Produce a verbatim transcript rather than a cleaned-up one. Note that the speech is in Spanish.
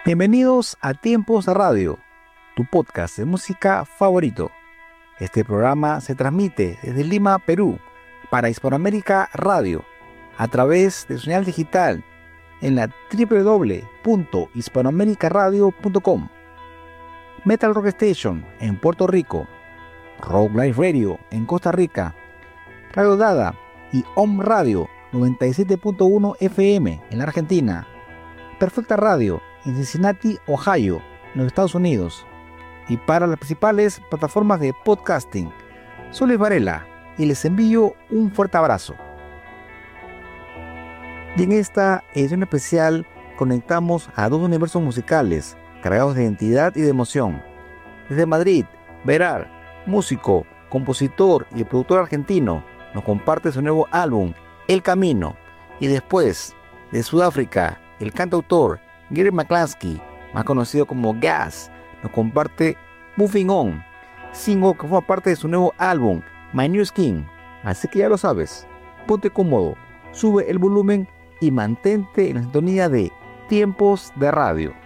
Bienvenidos a Tiempos de Radio, tu podcast de música favorito. Este programa se transmite desde Lima, Perú, para Hispanoamérica Radio, a través de señal digital en la doble u doble u doble u punto hispanoamerica radio punto com, Metal Rock Station en Puerto Rico, Rock Life Radio en Costa Rica, Radio Dada y Om Radio noventa y siete punto uno F M en la Argentina, Perfecta Radio en Cincinnati, Ohio, en los Estados Unidos, y para las principales plataformas de podcasting. Soy Luis Varela y les envío un fuerte abrazo. Y en esta edición especial conectamos a dos universos musicales cargados de identidad y de emoción. Desde Madrid, Verar, músico, compositor y productor argentino, nos comparte su nuevo álbum, El Camino. Y después, de Sudáfrica, el cantautor Gary McCluskey, más conocido como Gas, nos comparte Moving On, single que forma parte de su nuevo álbum, My New Skin. Así que ya lo sabes, ponte cómodo, sube el volumen y mantente en la sintonía de Tiempos de Radio.